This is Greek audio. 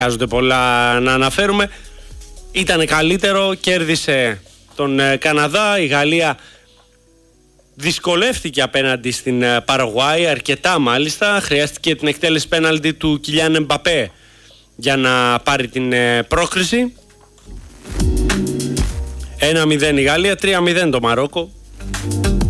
χρειάζονται πολλά να αναφέρουμε. Ήταν καλύτερο, κέρδισε τον Καναδά. Η Γαλλία δυσκολεύτηκε απέναντι στην Παραγουάη, αρκετά μάλιστα. Χρειάστηκε την εκτέλεση πέναλτι του Κιλιάν Εμπαπέ για να πάρει την πρόκριση. 1-0 η Γαλλία, 3-0 το Μαρόκο.